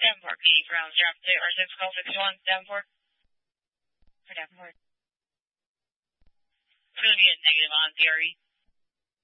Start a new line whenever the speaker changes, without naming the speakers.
Davenport, PD for Allen's Draft, or 6 call 61, Davenport. For Davenport. It's going to be a negative on DRE.